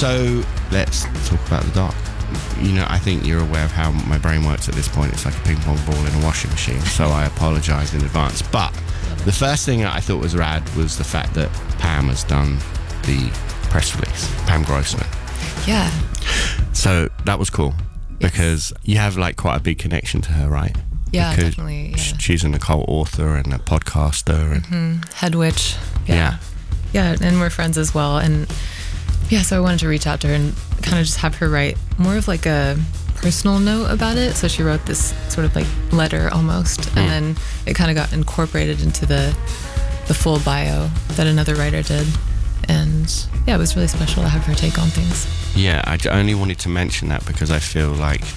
So let's talk about the doc. You know, I think you're aware of how my brain works at this point. It's like a ping pong ball in a washing machine, so I apologise in advance. But the first thing I thought was rad was the fact that Pam has done the press release, Pam Grossman. Yeah. So that was cool, because you have like quite a big connection to her, right? Yeah, because definitely. Yeah. She's an occult author and a podcaster. And Head witch. yeah. Yeah, and we're friends as well. And yeah, so I wanted to reach out to her and kind of just have her write more of like a personal note about it. So she wrote this sort of like letter almost, and then it kind of got incorporated into the full bio that another writer did. And yeah, it was really special to have her take on things. Yeah, I only wanted to mention that because I feel like